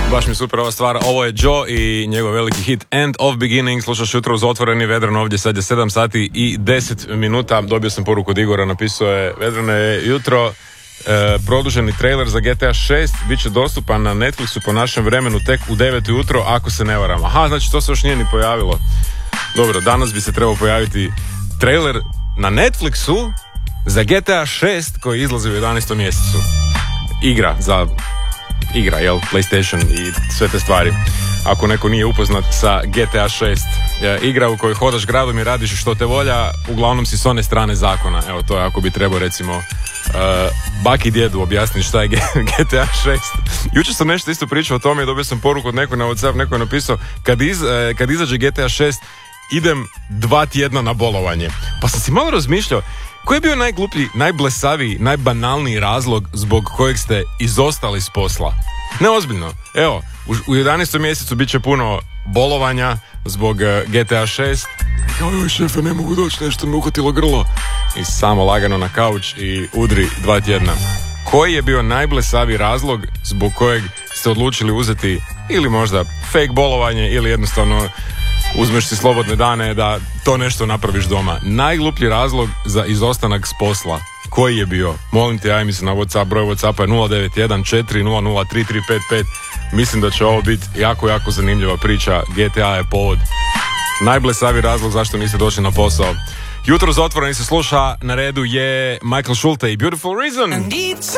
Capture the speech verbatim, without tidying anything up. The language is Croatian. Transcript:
Baš mi super ova stvar. Ovo je Joe i njegov veliki hit End of Beginning. Slušaš jutro uz otvoreni Vedran, ovdje sad je sedam sati i deset minuta. Dobio sam poruku od Igora, napisao je: Vedrane, je jutro, e, produženi trailer za G T A šest bit će dostupan na Netflixu po našem vremenu tek u devet ujutro, ako se ne varam. Aha, znači to se još nije ni pojavilo. Dobro, danas bi se trebao pojaviti trailer na Netflixu za G T A šest koji izlazi u jedanaestom mjesecu. Igra za... igra, jel, PlayStation i sve te stvari. Ako neko nije upoznat sa G T A šest, igra u kojoj hodaš gradom i radiš što te volja, uglavnom si s one strane zakona. Evo, to je ako bi trebao, recimo, uh, baki djedu objasniti šta je G T A šest. Jučer sam nešto isto pričao o tome i dobio sam poruku od nekog na WhatsApp, neko je napisao: kad, iz, uh, kad izađe G T A šest idem dva tjedna na bolovanje. Pa sam si malo razmišljao, koji je bio najgluplji, najblesaviji, najbanalniji razlog zbog kojeg ste izostali s posla? Neozbiljno. Evo, u, u jedanaestom mjesecu bit će puno bolovanja zbog uh, G T A šest. Joj, šefe, ne mogu doći, nešto me uhvatilo grlo. I samo lagano na kauč i udri dva tjedna. Koji je bio najblesaviji razlog zbog kojeg ste odlučili uzeti ili možda fake bolovanje ili jednostavno uzmeš si slobodne dane da to nešto napraviš doma? Najgluplji razlog za izostanak s posla. Koji je bio? Molim te, aj mi se na WhatsApp, broj WhatsAppa je nula devet jedan četiri nula nula tri tri pet pet. Mislim da će ovo biti jako, jako zanimljiva priča. G T A je povod. Najblesaviji razlog zašto niste došli na posao. Jutro za otvoreni se sluša, na redu je Michael Schulte i Beautiful Reason.